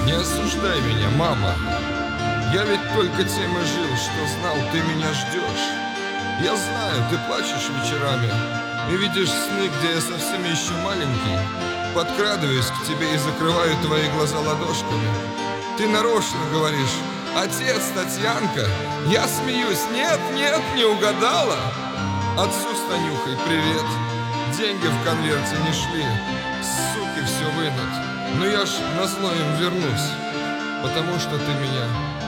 Не осуждай меня, мама. Я ведь только тем и жил, что знал, ты меня ждешь. Я знаю, ты плачешь вечерами и видишь сны, где я совсем еще маленький. Подкрадываюсь к тебе и закрываю твои глаза ладошками. Ты нарочно говоришь: «Отец, Татьянка». Я смеюсь: «Нет, нет, не угадала». Отцу с Танюхой привет. Деньги в конверте не шли, суки все вынут. Но я ж назло им вернусь, потому что ты меня